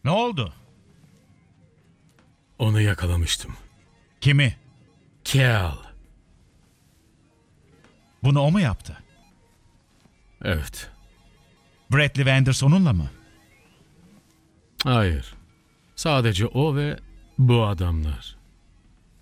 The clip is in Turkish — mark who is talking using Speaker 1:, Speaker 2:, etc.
Speaker 1: Ne oldu?
Speaker 2: Onu yakalamıştım.
Speaker 1: Kimi?
Speaker 2: Kel.
Speaker 1: Bunu o mu yaptı?
Speaker 2: Evet.
Speaker 1: Bradley ve Anders onunla mı?
Speaker 2: Hayır. Sadece o ve bu adamlar.